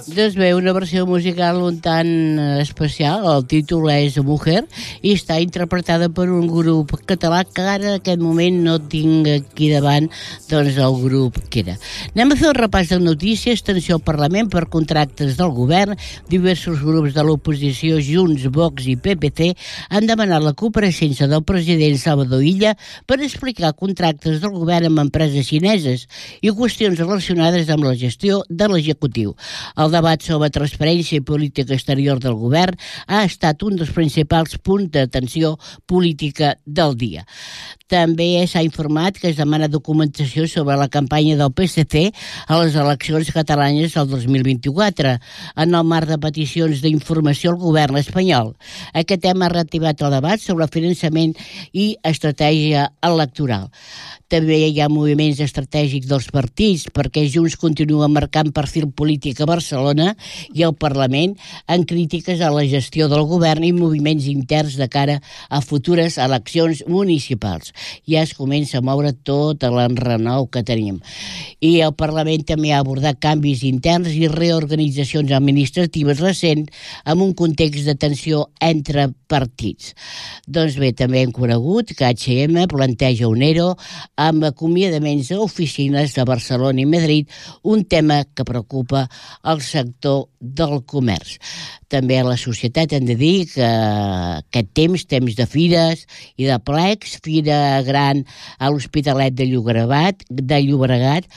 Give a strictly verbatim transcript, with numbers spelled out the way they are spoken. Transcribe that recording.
Doncs bé, una versió musical un tant especial, el títol és Mujer, i està interpretada per un grup català que ara en aquest moment no tinc aquí davant doncs el grup que era. Anem a fer un repàs de notícies. Tensió al Parlament per contractes del govern. Diversos grups de l'oposició, Junts, Vox i P P C, han demanat la compareixença del president Salvador Illa per explicar contractes del govern amb empreses xineses i qüestions relacionades amb la gestió de l'executiu. El debat sobre transparència i política exterior del govern ha estat un dels principals punts d'atenció política del dia. També s'ha informat que es demana documentació sobre la campanya del P S C a les eleccions catalanes del dos mil vint-i-quatre, en el marc de peticions d'informació al govern espanyol. Aquest tema ha reactivat el debat sobre finançament i estratègia electoral. També hi ha moviments estratègics dels partits, perquè Junts continua marcant perfil polític a Barcelona i al Parlament en crítiques a la gestió del govern i moviments interns de cara a futures eleccions municipals. Ja es comença a moure tot l'enrenou que tenim. I el Parlament també ha abordat canvis interns i reorganitzacions administratives recents en un context de tensió entre partits. Doncs bé, també hem conegut que H i M planteja un ERO amb acomiadaments a oficines de Barcelona i Madrid, un tema que preocupa el sector del comerç. També a la societat hem de dir que aquest temps, temps de fires i de plecs, Fira Gran a l'Hospitalet de Llobregat, de Llobregat,